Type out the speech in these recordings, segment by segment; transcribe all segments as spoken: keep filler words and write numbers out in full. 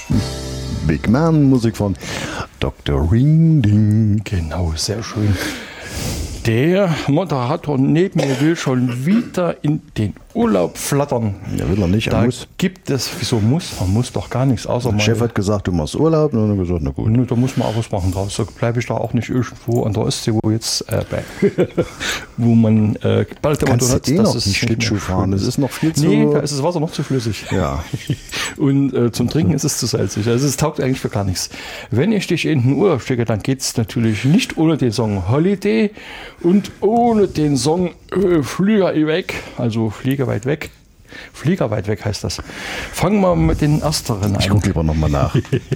Big Man, Musik von Doktor Ring Ding. Genau, sehr schön. Der Moderator neben mir will schon wieder in den Urlaub flattern. Ja, will er nicht, er da muss. Gibt es, wieso muss? Man muss doch gar nichts, außer Der Chef hat gesagt, du machst Urlaub. Und dann hat er gesagt, na gut. Nö, da muss man auch was machen draus. So bleibe ich da auch nicht irgendwo an der Ostsee, wo jetzt äh, bei, wo man äh, bald immer Kannst hat, du eh dass noch es nicht Schlittschuh mehr fahren. Das ist noch viel zu... Nee, da ist das Wasser noch zu flüssig. Ja. Und äh, zum Trinken ist es zu salzig. Also es taugt eigentlich für gar nichts. Wenn ich dich in den Urlaub stecke, dann geht es natürlich nicht ohne den Song Holiday und ohne den Song äh, Flieger weg, also Flieger weit weg. Flieger weit weg heißt das. Fangen wir mit den ersteren an. Ich gucke lieber nochmal nach.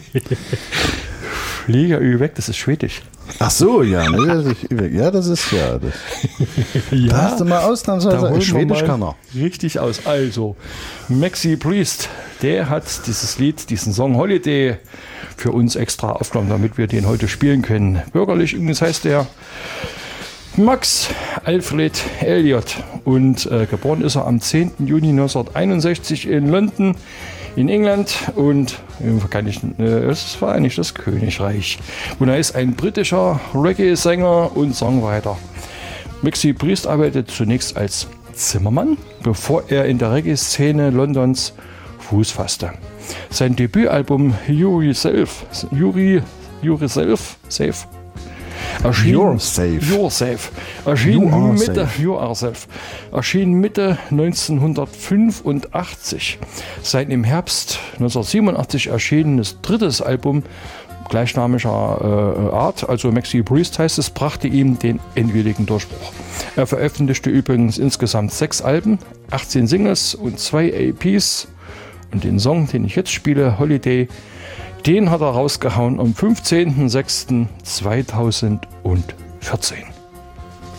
Flieger weg, das ist schwedisch. Ach so, ja. Ne, ja, das ist ja... Das, ja, da hast du mal ausnahmsweise... Schwedisch kann er. Richtig aus. Also, Maxi Priest, der hat dieses Lied, diesen Song Holiday für uns extra aufgenommen, damit wir den heute spielen können. Bürgerlich übrigens heißt der Max Alfred Elliott und äh, geboren ist er am zehnten Juni neunzehnhunderteinundsechzig in London in England und im Vereinigten, äh, das war eigentlich das Königreich. Und er ist ein britischer Reggae-Sänger und Songwriter. Maxi Priest arbeitet zunächst als Zimmermann, bevor er in der Reggae-Szene Londons Fuß fasste. Sein Debütalbum Yuri Self, Yuri, Yuri Self, Safe, erschien, You're safe. You're safe. Erschien, You are Mitte, safe. You are safe. Erschien Mitte neunzehnhundertfünfundachtzig. Sein im Herbst neunzehnhundertsiebenundachtzig erschienenes drittes Album gleichnamiger äh, Art, also Maxi Priest heißt es, brachte ihm den endgültigen Durchbruch. Er veröffentlichte übrigens insgesamt sechs Alben, achtzehn Singles und zwei A Ps. Und den Song, den ich jetzt spiele, Holiday, den hat er rausgehauen am fünfzehnten sechsten zweitausendvierzehn.